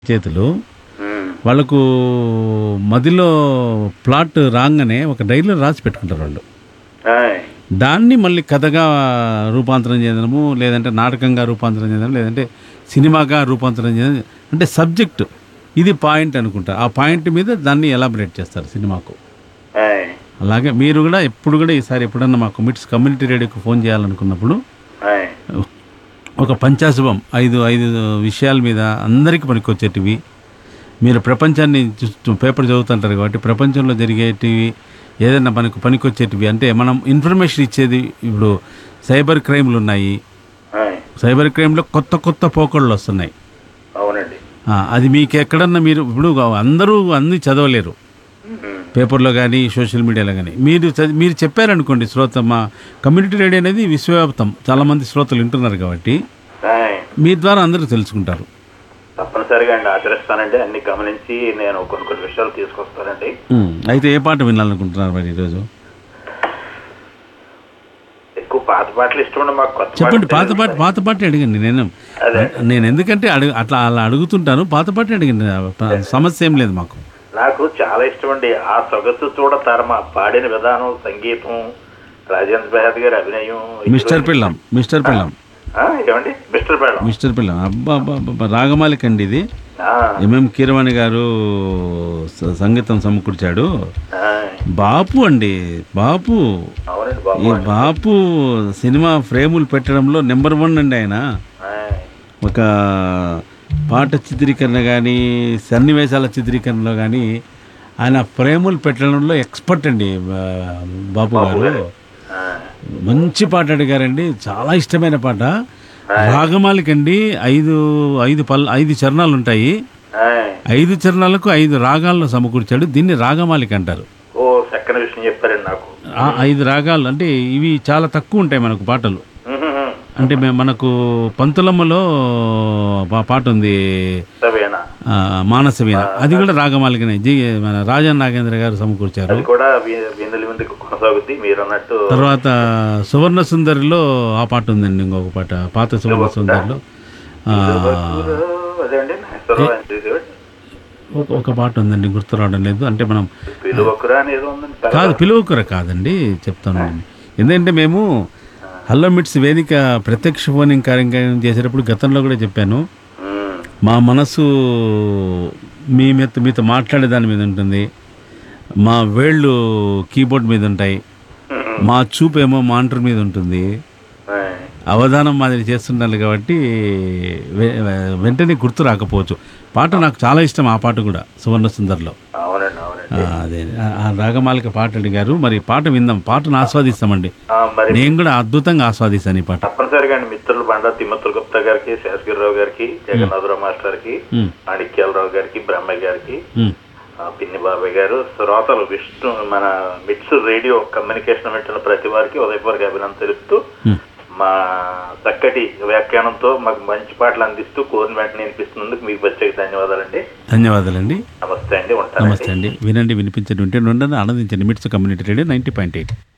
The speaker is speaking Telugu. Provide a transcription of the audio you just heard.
చేతులు వాళ్ళకు మదిలో ప్లాట్ రాగానే ఒక డైరీలో రాసి పెట్టుకుంటారు వాళ్ళు. దాన్ని మళ్ళీ కథగా రూపాంతరం చేయడము, లేదంటే నాటకంగా రూపాంతరం చేయడం, లేదంటే సినిమాగా రూపాంతరం చేయడం. అంటే సబ్జెక్టు ఇది పాయింట్ అనుకుంటా, ఆ పాయింట్ మీద దాన్ని ఎలాబరేట్ చేస్తారు సినిమాకు. అలాగే మీరు కూడా ఎప్పుడు కూడా ఈసారి ఎప్పుడన్నా మాకు మిట్స్ కమ్యూనిటీ రేడియోకి ఫోన్ చేయాలనుకున్నప్పుడు ఒక పంచాశుభం 5 విషయాల మీద అందరికీ పనికొచ్చేటివి, మీరు ప్రపంచాన్ని పేపర్ చదువుతుంటారు కాబట్టి ప్రపంచంలో జరిగేటివి ఏదైనా మనకు పనికొచ్చేటివి, అంటే మనం ఇన్ఫర్మేషన్ ఇచ్చేది. ఇప్పుడు సైబర్ క్రైమ్లు ఉన్నాయి, సైబర్ క్రైమ్లో కొత్త కొత్త పోకళ్ళు వస్తున్నాయి. అవునండి. అది మీకు ఎక్కడన్నా మీరు ఇప్పుడు అందరూ అన్నీ చదవలేరు పేపర్లో కానీ సోషల్ మీడియాలో కానీ. మీరు చెప్పారనుకోండి, శ్రోత మా కమ్యూనిటీ రేడియో అనేది విశ్వవ్యాప్తం, చాలామంది శ్రోతలు వింటున్నారు కాబట్టి మీ ద్వారా అందరూ తెలుసుకుంటారు. తప్పనిసరిగా అండి, ఆచరిస్తానండి. అన్ని గమనించి నేను కొన్ని విషయాలు తీసుకొస్తానండి. అయితే ఏ పాట వినాలనుకుంటున్నారు మరి ఈరోజు? ఎక్కువ పాత పాటలు ఇష్టం. మాకు కొత్త చెప్పండి, పాత పాట అడిగండి. నేను ఎందుకంటే అలా అడుగుతుంటాను. పాత పాట అడిగండి, సమస్య ఏం లేదు మాకు. నాకు చాలా ఇష్టం అండి. ఆ సొగసు చూడ తరమ పాడిన విధానం, సంగీతం, రాజేంద్ర ప్రసాద్ గారి అభినయం. మిస్టర్ పిల్లం ఏమండి మిస్టర్ పిల్లం అబ్బా రాగమాలిక అండి ఇది. ఎంఎం కీరవాణి గారు సంగీతం సమకూర్చాడు. బాపు అండి, బాపు. ఈ బాపు సినిమా ఫ్రేములు పెట్టడంలో నెంబర్ 1 అండి ఆయన. ఒక పాట చిత్రీకరణ కానీ సన్నివేశాల చిత్రీకరణలో కానీ ఆయన ఫ్రేములు పెట్టడంలో ఎక్స్పర్ట్ అండి బాపు గారు. మంచి పాట అడిగారండి, చాలా ఇష్టమైన పాట. రాగమాలికండి. 5 చరణాలు ఉంటాయి. 5 చరణాలకు 5 రాగాల్లో సమకూర్చాడు. దీన్ని రాగమాలిక అంటారు. 5 రాగాలు అంటే ఇవి చాలా తక్కువ ఉంటాయి మనకు పాటలు. అంటే మనకు పంతులమ్మలో పాట ఉంది మానసవీణ, అది కూడా రాగమాలికనే. మన రాజన్ నాగేంద్ర గారు సమకూర్చారు. తర్వాత సువర్ణ సుందరిలో ఆ పాట ఉందండి, ఇంకొక పాట పాత సువర్ణ సుందరిలో ఒక పాట ఉందండి, గుర్తు రావడం లేదు. అంటే మనం కాదు, పిలువకుర కాదండి, చెప్తాను. ఎందుకంటే మేము హలో మిట్స్ వేదిక ప్రత్యక్ష ఫోనింగ్ కార్యక్రమం చేసేటప్పుడు గతంలో కూడా చెప్పాను, మా మనసు మీతో మాట్లాడే దాని మీద ఉంటుంది, మా వేళ్ళు కీబోర్డ్ మీద ఉంటాయి, మా చూపు ఏమో మానిటర్ మీద ఉంటుంది, అవధానం మాదిరి చేస్తుండాలి కాబట్టి వెంటనే గుర్తు రాకపోవచ్చు. పాట నాకు చాలా ఇష్టం, ఆ పాట కూడా సువర్ణ సుందర్లో. అదే ఆ రాగమాలిక పాట అడిగారు. మరి పాట విందాం, పాటను ఆస్వాదిస్తామండి. నేను కూడా అద్భుతంగా ఆస్వాదిస్తాను ఈ పాట. తప్పనిసరిగా మిత్రులు బండా తిమ్మతుల గుప్తా గారికి, శేషగిరిరావు గారికి, జగన్నాథరావు మాస్టర్ గారికి, మాణిక్యాలరావు గారికి, బ్రహ్మయ్య గారికి, పిన్ని బాబాయ్ గారు, శ్రోతలు విష్ణు మన మిట్స్ రేడియో కమ్యూనికేషన్ వింటున్న ప్రతి వారికి ఉదయపూర్వక అభినందన తెలుపుతూ, మా చక్కటి వ్యాఖ్యానంతో మాకు మంచి పాటలు అందిస్తూ కోరిన వెంటనే వినిపిస్తున్నందుకు మీకు ప్రత్యేక ధన్యవాదాలండి. నమస్తే అండి, ఉంటాను. నమస్తే అండి. వినండి, వినిపించండి, వింటే ఆనందించండి. మిట్స్ కమ్యూనిటీ రేడియో 90.8.